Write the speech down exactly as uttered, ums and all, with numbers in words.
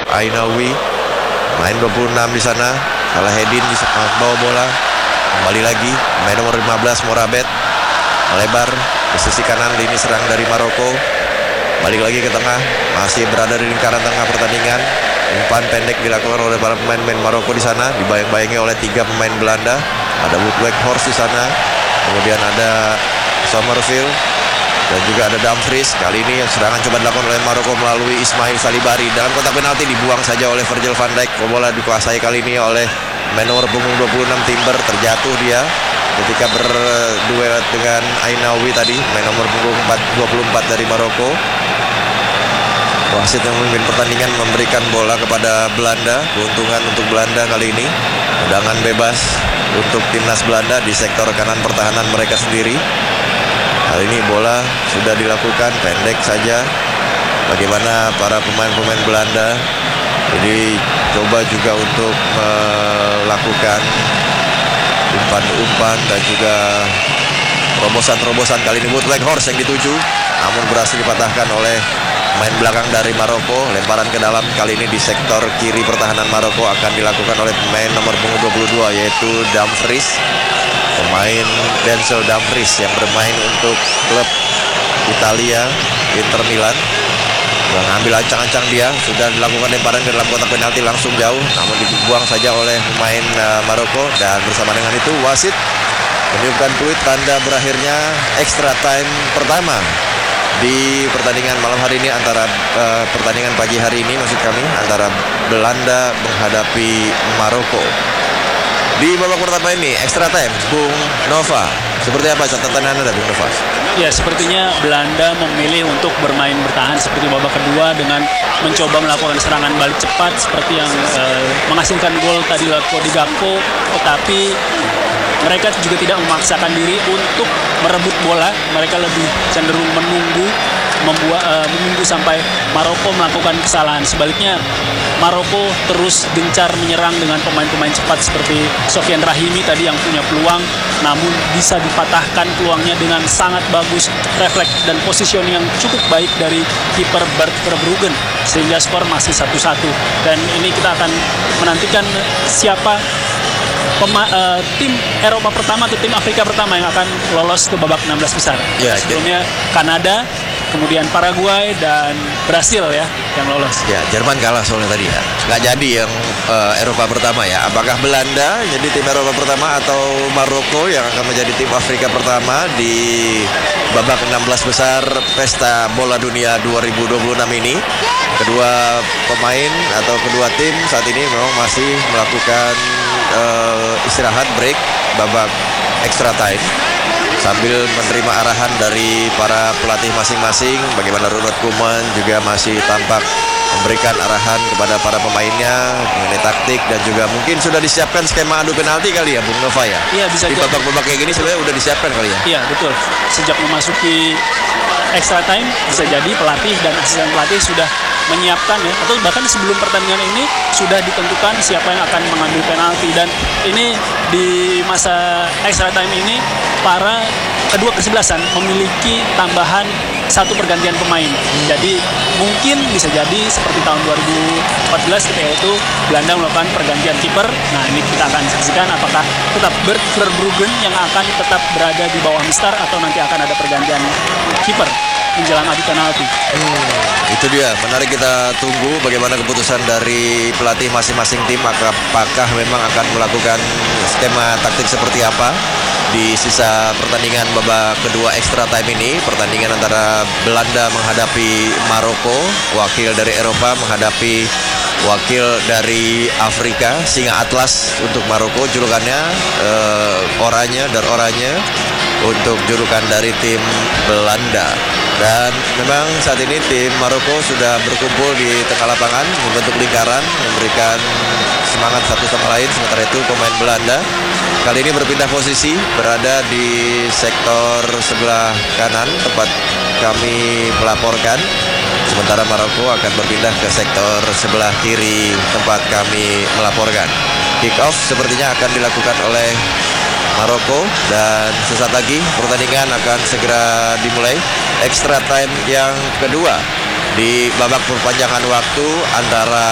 Ainawi, main dua puluh enam di sana. Salahedin bisa bawa bola. Kembali lagi main nomor lima belas Morabet, melebar ke sisi kanan lini serang dari Maroko. Balik lagi ke tengah, masih berada di lingkaran tengah pertandingan. Umpan pendek dilakukan oleh para pemain-pemain Maroko di sana, dibayang-bayangi oleh tiga pemain Belanda. Ada Wout Weghorst di sana, kemudian ada Somerville dan juga ada Dumfries. Kali ini serangan coba dilakukan oleh Maroko melalui Ismail Salibari. Dalam kotak penalti dibuang saja oleh Virgil van Dijk. Bola dikuasai kali ini oleh main nomor punggung dua puluh enam Timber. Terjatuh dia ketika berduel dengan Ainawi tadi, main nomor punggung dua puluh empat dari Maroko. Wasit yang memimpin pertandingan memberikan bola kepada Belanda. Keuntungan untuk Belanda kali ini. Tendangan bebas untuk timnas Belanda di sektor kanan pertahanan mereka sendiri. Kali ini bola sudah dilakukan pendek saja. Bagaimana para pemain-pemain Belanda jadi coba juga untuk melakukan umpan-umpan dan juga terobosan-terobosan. Kali ini Wout Weghorst yang dituju, namun berhasil dipatahkan oleh main belakang dari Maroko. Lemparan ke dalam kali ini di sektor kiri pertahanan Maroko akan dilakukan oleh pemain nomor punggung dua puluh dua yaitu Dumfries. Pemain Denzel Dumfries yang bermain untuk klub Italia Inter Milan. Mengambil ancang-ancang dia, sudah dilakukan lemparan ke dalam kotak penalti langsung jauh, namun dibuang saja oleh pemain uh, Maroko. Dan bersama dengan itu wasit meniupkan peluit tanda berakhirnya extra time pertama di pertandingan malam hari ini antara uh, pertandingan pagi hari ini maksud kami antara Belanda menghadapi Maroko. Di babak pertama ini extra time, Bung Nova, seperti apa catatan Anda, Bung Nova? Ya, sepertinya Belanda memilih untuk bermain bertahan seperti babak kedua dengan mencoba melakukan serangan balik cepat seperti yang uh, menghasilkan gol tadi lewat Cody Gakpo, tetapi mereka juga tidak memaksakan diri untuk merebut bola. Mereka lebih cenderung menunggu membuat uh, menunggu sampai Maroko melakukan kesalahan. Sebaliknya Maroko terus gencar menyerang dengan pemain-pemain cepat seperti Sofian Rahimi tadi yang punya peluang, namun bisa dipatahkan peluangnya dengan sangat bagus, refleks dan positioning yang cukup baik dari kiper Bert Verbruggen, sehingga skor masih satu satu. Dan ini kita akan menantikan siapa Pema, uh, tim Eropa pertama atau tim Afrika pertama yang akan lolos ke babak enam belas besar. Ya, sebelumnya Kanada, kemudian Paraguay dan Brasil ya yang lolos. Ya, Jerman kalah soalnya tadi ya. Nggak jadi yang uh, Eropa pertama ya. Apakah Belanda jadi tim Eropa pertama atau Maroko yang akan menjadi tim Afrika pertama di babak enam belas besar Pesta Bola Dunia dua ribu dua puluh enam ini? Kedua pemain atau kedua tim saat ini memang masih melakukan uh, istirahat break babak extra time sambil menerima arahan dari para pelatih masing-masing. Bagaimana Ronald Koeman juga masih tampak memberikan arahan kepada para pemainnya mengenai taktik dan juga mungkin sudah disiapkan skema adu penalti kali ya Bung Nova ya. Iya, bisa di babak-babak kayak gini sebenarnya udah disiapkan kali ya. Iya, betul. Sejak memasuki extra time bisa jadi pelatih dan asisten pelatih sudah menyiapkan ya, atau bahkan sebelum pertandingan ini sudah ditentukan siapa yang akan mengambil penalti. Dan ini di masa extra time ini para kedua kesebelasan memiliki tambahan satu pergantian pemain. Jadi mungkin bisa jadi seperti tahun dua ribu empat belas ketika itu Belanda melakukan pergantian kiper. Nah, ini kita akan saksikan apakah tetap Bert Verbruggen yang akan tetap berada di bawah Mister atau nanti akan ada pergantian kiper menjelang adu penalti. Hmm, itu dia, menarik, kita tunggu bagaimana keputusan dari pelatih masing-masing tim. Apakah memang akan melakukan skema taktik seperti apa di sisa pertandingan babak kedua extra time ini. Pertandingan antara Belanda menghadapi Maroko, wakil dari Eropa menghadapi wakil dari Afrika, Singa Atlas untuk Maroko julukannya, eh, oranye dan oranye untuk julukan dari tim Belanda. Dan memang saat ini tim Maroko sudah berkumpul di tengah lapangan membentuk lingkaran, memberikan semangat satu sama lain. Sementara itu pemain Belanda kali ini berpindah posisi, berada di sektor sebelah kanan tempat kami melaporkan. Sementara Maroko akan berpindah ke sektor sebelah kiri tempat kami melaporkan. Kick off sepertinya akan dilakukan oleh Maroko dan sesaat lagi pertandingan akan segera dimulai. Extra time yang kedua di babak perpanjangan waktu antara